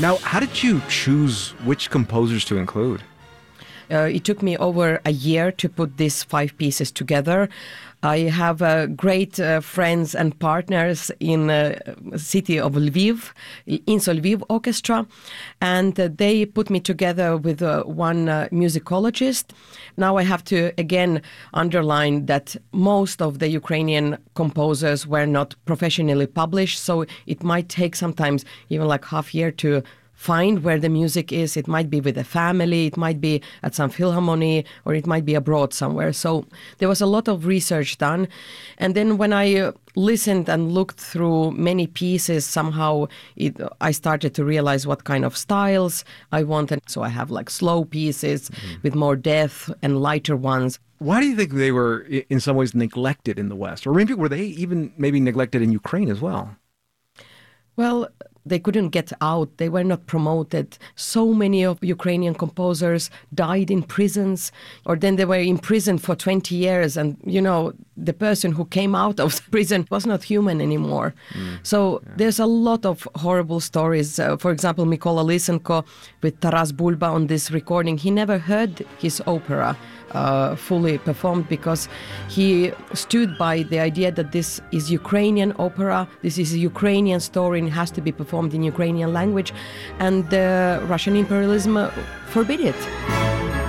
Now, how did you choose which composers to include? It took me over a year to put these 5 pieces together. I have great friends and partners in the city of Lviv, INSO Lviv Orchestra, and they put me together with one musicologist. Now I have to again underline that most of the Ukrainian composers were not professionally published, so it might take sometimes even like half year to find where the music is. It might be with a family, it might be at some philharmony, or it might be abroad somewhere. So there was a lot of research done. And then when I listened and looked through many pieces, somehow I started to realize what kind of styles I wanted. So I have like slow pieces with more depth and lighter ones. Why do you think they were in some ways neglected in the West? Or maybe were they even maybe neglected in Ukraine as well? Well, they couldn't get out. They were not promoted. So many of Ukrainian composers died in prisons, or then they were imprisoned for 20 years. And, the person who came out of the prison was not human anymore. There's a lot of horrible stories. For example, Mykola Lysenko with Taras Bulba on this recording, he never heard his opera fully performed because he stood by the idea that this is Ukrainian opera, this is a Ukrainian story, and it has to be performed in Ukrainian language, and the Russian imperialism forbid it.